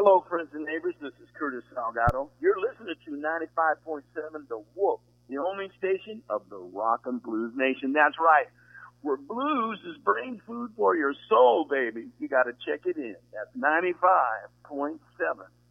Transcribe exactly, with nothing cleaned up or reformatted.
Hello, friends and neighbors. This is Curtis Salgado. You're listening to ninety-five point seven The Wolf, the only station of the Rock and Blues Nation. That's right. Where blues is brain food for your soul, baby. You got to check it in. That's ninety-five point seven